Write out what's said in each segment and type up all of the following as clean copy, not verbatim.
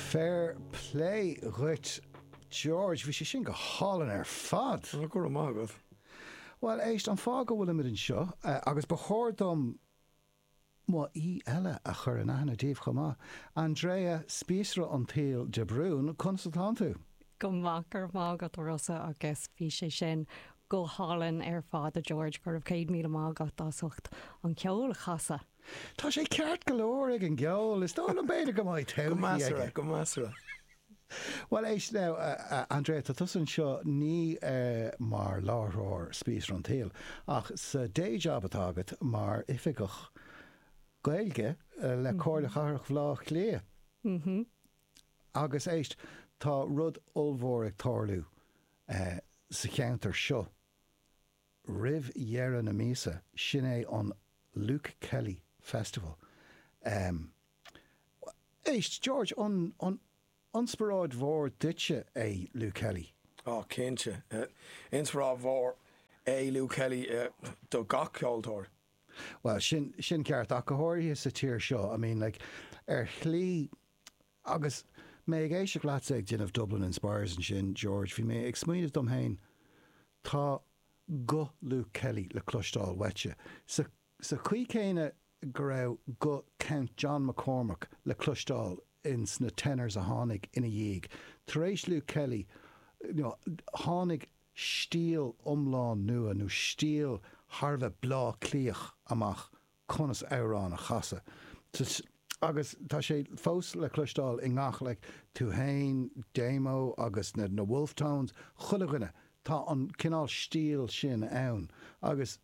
Fair play, Rut. George, bhí sé sin go hálan ar fad. Gur amagad. Well, éist an fá go bhfuil imid an seo, agus bechórdom má í eile a chur an aithna díobh chumá. Andrea spíosra an taal de Brún, consultantú. Go machar mágad rosa agus bhí sé sin go hálan ar fád a George gur 100 míle mágad dásucht an ceol chasa. Tá sé ceart go leir ag an geol, is dá an beidir go maiid Go masra. Well, éis now, Andrea, tá tusan seo ní mar láthróir spíos an taal, ach sa day job atágad mar ifigach gailge le cóirla charach bhlách lé. Agus éist, tá rud olmhór ag tárlú sa cheantar seo. Rih dhearra na mísa, sin é an Luke Kelly Festival. Éist, George, Onspiráid mhór duitse é Luke Kelly. Cénte. Inspiráid mhór é Luke Kelly do gach ceoltóir. Well, sin ceart ach go háirithe sa tír seo. I mean, like, chlí agus mé ag éisiach leat ag déanamh Dublin Inspires an sin, George, bhí mé ag smaoinemh dom hain tá go Luke Kelly le clostáil wetse. Sa chuí céine go raibh go Count John McCormack le clostáil in sna tenors a tháinig ina dhéag. Tar éis Luke Kelly, tháinig stíl umláin nua nó stíl Harbheith blá clíoch amach conas árán a chasa. Agus tá sé fós le clostáil i ngach le Túhain, Damo agus na Wolftones chulaghine tá an cinál stíl sin ann agus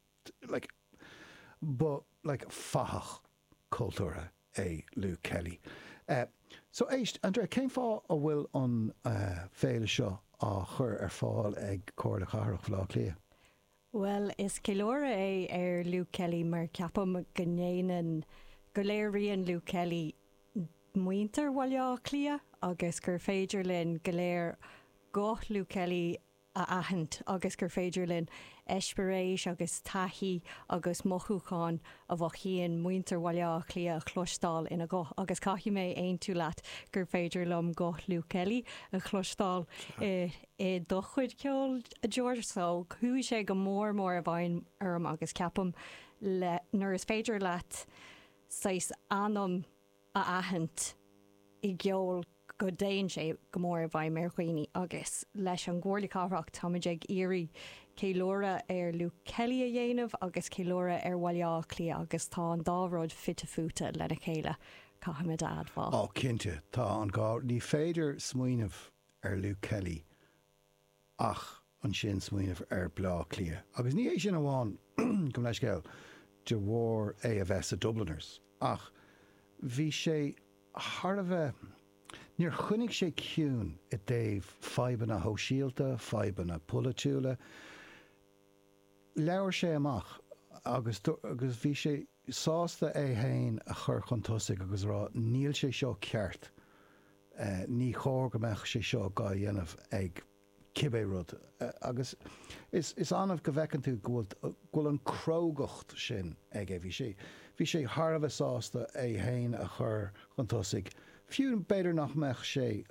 fahach cultúra é Luke Kelly. So éist, Andrea, céim fá a bhfuil an féile seo a chur ar fáil ag cóirla charach bhlá clia? Well, is célóra é ar Luke Kelly mar ceapam gnéanaan go léiríonn Luke Kelly muinter bhaile clia agus gur féidir linn go léir go Luke Kelly a ahant agus gur féidir linn eispiréis agus taithí agus mothúcháin a bhchéan muinter bhaile clia chlostáil ina go agus caithí mé aon tú leat gur féidir lom go Luke Kelly a chlostáil i do chuid ceol a George so chuí sé go mór a bhain arm agus ceapam nuair is féidir leat sais anam a ahant I gceol go déan sé go mór a bhaid merchaoine agus leis an gcomharla cáthracht táid ag iarraí célóra ar Luke Kelly a dhéanamh agus célóra ar bhaile clia agus tá an dáród fitte futa lena chéile caihamid adbháil. Cinnte, tá an gá ní féidir smaoinemh ar Luke Kelly ach an sin smaoinemh ar blá clia. Agus ní é sin amháin go leis gael de bhór é a bheits a Dubliners ach bhí sé Harbheith níor chuinnig sé ciún I déobh feibanna hóisialta, feibanna pulatúla. Leabhar sé amach agus bhí sé sásta é hain a chur chun tosaigh agus rá níl sé seo ceart. Ní chóirgamach sé seo gá dhéanamh ag cibé rud. Agus is anmh go bhhecinn tú ghfuil an crógacht sin ag é bhí sé Harbheith sásta é hain a chur chun tosaigh. Fiú beidir nach meach sé,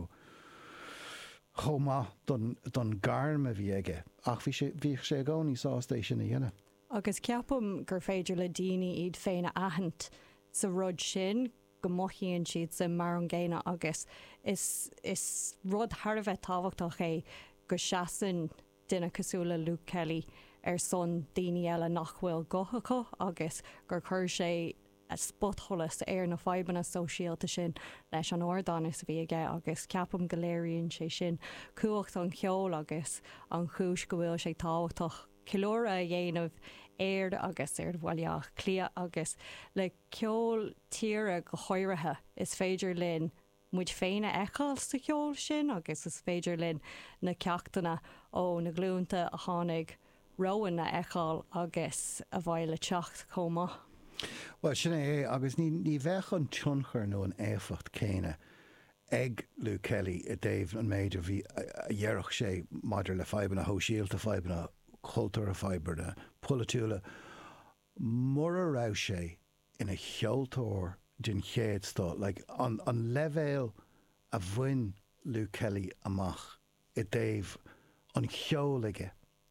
chomá don garm a bhí aige, ach bhí sé gcónaí sásta sin a dhéanamh. Agus ceapam gur féidir le daoine iad féin a ahant sa rud sin go mothíonn siad sa mar an ggéine agus is rud Harbheith táhachtach é go seasan duine cosúla Luke Kelly ar son daoine eile nach bhfuil gothacha agus gur chuir sé a spotcholas ar na feibanna sosiálta sin leis an ordánas a bhí aige agus ceapam go léiríonn sé sin cuacht an ceol agus an chúis go bhfuil sé táhachtach cilóra a dhéanamh éard agus ar bhaile clia agus le ceol tíre go háirithe is féidir linn muid féine eáil sa ceol sin agus is féidir linn na ceachtainna ó na glúnta a tháinig roin na eáil agus a bhaile teacht comá. Well, sin é agus ní bheith an tionchar nó an éfacht céine ag Luke Kelly I déobh an méidir bhí a dhearach sé maidir le feibanna hóisialta feibanna cultúra feibanna pulatúla mór a rá sé ina cheoltóir den chéad stá, like an levéil a bhain Luke Kelly amach I Dave an cheolaige.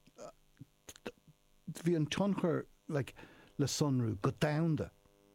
Bhí an tionchar like le sunrú go downda.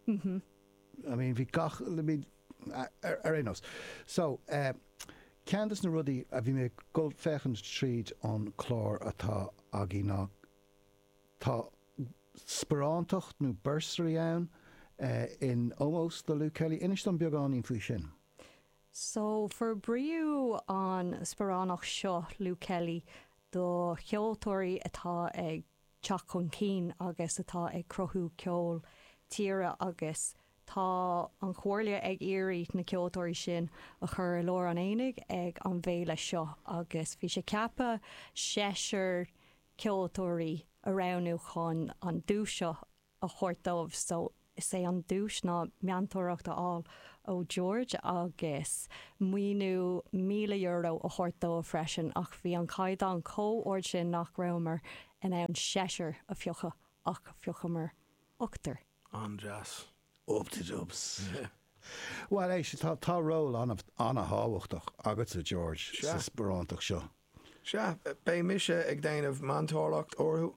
I mean, bhí gach, I mean, arénos. So, Candace na rudí a bhí mé go fechan tríd an chlár atá agé ná tá sperantacht nó bursary ann in almost the Luke Kelly. Inis an beagán faoi sin. So for briú an sporánach seo Luke Kelly do cheoltóirí atá ag teach chun cín agus atá ag crothú ceol tíre agus tá an chóirlia ag irí na ceoltóirí sin a chur leor an éinig ag an bhéile seo agus bhí sé ceappa séisiir ceoltóirí aránnú chun an dúis seo a chuirtómh so is é an dúis ná meantóireachta áil ó George agus muoinú €1,000 a chuirtómh freisin ach bhí an caiid an cóord sin nach raimar in an séisiir a fiocha ach fiochamar ochtar. Andras. Up to dubs. Well, é tá ról an a háhachtach agat a George sa sperantaach seo. Se, bé mise ag déanamh mantóracht orthú.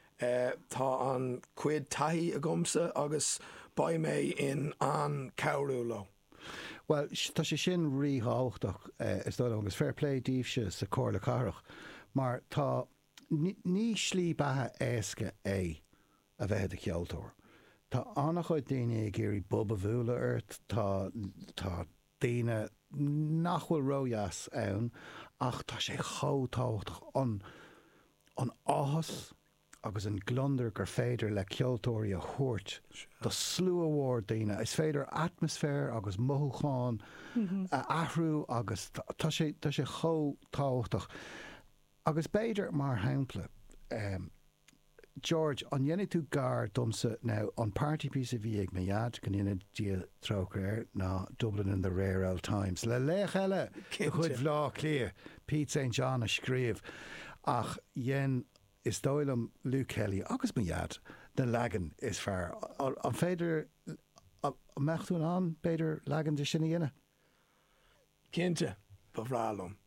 Tá an cuid taithí a gomsa agus ba mé in an cabhrú lo. Well, tá sé sin ríháhachtach is dó agus fair play díobse sa cóir le carach, mar tá ní slí bathe éasca é a bheith a ceoltóir. Tá annach chuid daine ag géirí bob a bhúla airt, tá daine nachhfuil róheas ann, ach tá sé chótáhachtach an áthas agus an glundar gur féidir le ceoltóirí a thuirt. Tá slú amhór daine, is féidir atmosfér agus mothúcháin a athrú agus tá sé chótáhachtach. Agus béidir mar hampla, George, an dhéanana tú gar domsa ná an partypiece a bhí ag méiad go dhéanana dia trócair ná Dublin in the Rare Old Times. Le léch eile chuid bhlá clia, Pete St. John a scríomh ach dhéan is dóilm Luke Kelly agus méiad den legan is fearr. An féidir mechtún an béidir legan de sinna dhéanana? Cinnte, ba bhrálum.